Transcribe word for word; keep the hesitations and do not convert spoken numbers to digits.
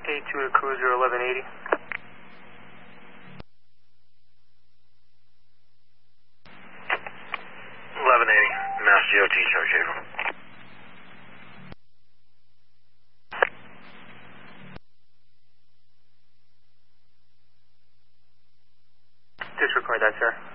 A two to Cruiser eleven eighty. eleven eighty, Mass G O T, Charge April. Disregard that, sir.